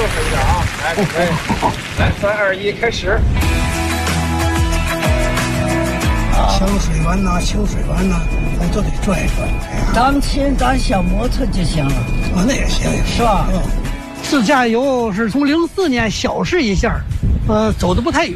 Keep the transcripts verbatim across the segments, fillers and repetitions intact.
一下啊！来，准备，来，三二一，开始。 小水湾呐、秋水湾呐，咱都得转一转。哎呀， 咱们骑咱小摩托就行了。 啊，那也行， 是吧？ 嗯。 自驾游是从零四年小试一下，呃，走的不太远，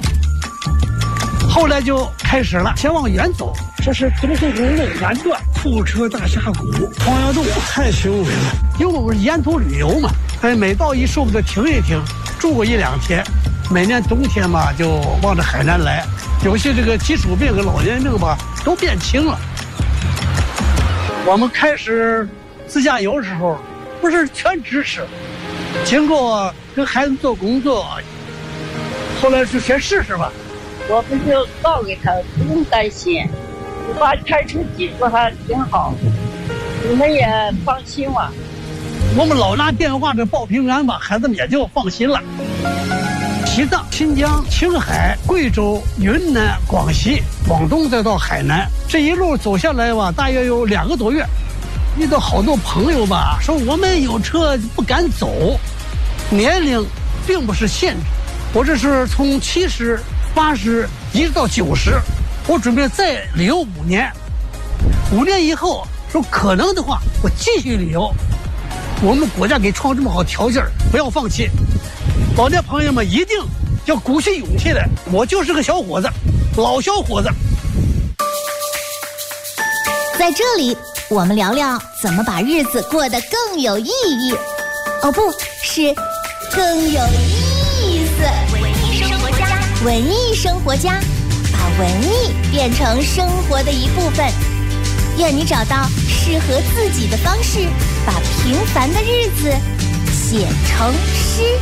后来就开始了，先往远走。这是平顺公路南段富车大峡谷，黄崖洞太雄伟了。 因为我们是沿途旅游嘛，哎，每到一处就停一停，住个一两天。每年冬天嘛，就往这海南来，有些这个基础病和老年病吧，都变轻了。我们开始自驾游的时候，不是全支持。经过跟孩子做工作，后来就先试试吧。 我们就告给他，不用担心，我爸开车技术还挺好，你们也放心吧。 我们老拿电话这报平安吧，孩子们也就放心了。西藏、新疆、青海、贵州、云南、广西、广东，再到海南，这一路走下来吧，大约有两个多月。遇到好多朋友吧，说我们有车不敢走，年龄并不是限制。我这是从七十、八十一直到九十，我准备再旅游五年。五年以后说可能的话，我继续旅游。我们国家给创这么好条件，不要放弃。老年朋友们一定要鼓起勇气来。我就是个小伙子，老小伙子。 在这里，我们聊聊怎么把日子过得更有意义。哦，不是，更有意思。文艺生活家，文艺生活家，把文艺变成生活的一部分。愿你找到适合自己的方式，把平凡的日子写成诗。